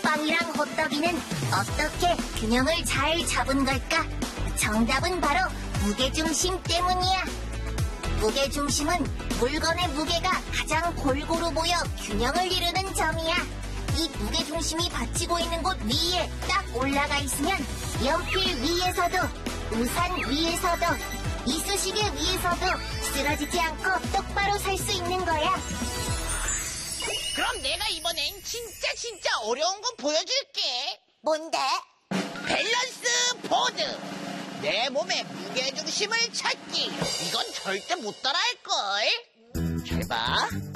빵이랑 호떡이는 어떻게 균형을 잘 잡은 걸까? 정답은 바로 무게중심 때문이야. 무게중심은 물건의 무게가 가장 골고루 모여 균형을 이루는 점이야. 이 무게중심이 받치고 있는 곳 위에 딱 올라가 있으면 연필 위에서도, 우산 위에서도, 이쑤시개 위에서도 쓰러지지 않고 똑바로 설 수 있는 거야. 그럼 내가 이번엔 진짜 어려운 거 보여줄게. 뭔데? 밸런스 보드. 내 몸의 무게중심을 찾기. 이건 절대 못 따라할걸. 잘 봐.